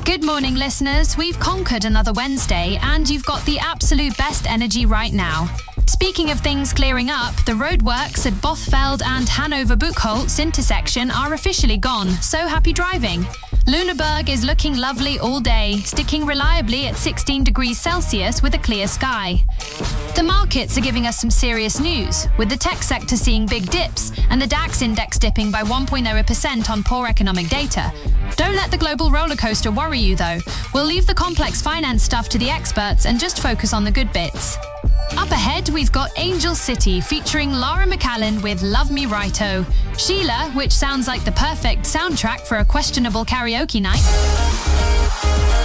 Good morning, listeners. We've conquered another Wednesday, and you've got the absolute best energy right now. Speaking of things clearing up, the roadworks at Bothfeld and Hanover-Buchholz intersection are officially gone, so happy driving. Lüneburg is looking lovely all day, sticking reliably at 16 degrees Celsius with a clear sky. The markets are giving us some serious news, with the tech sector seeing big dips and the DAX index dipping by 1.0% on poor economic data. Don't let the global rollercoaster worry you, though. We'll leave the complex finance stuff to the experts and just focus on the good bits. Up ahead, we've got Angel City featuring Laura McAllen with Love Me Righto, Sheila, which sounds like the perfect soundtrack for a questionable karaoke night.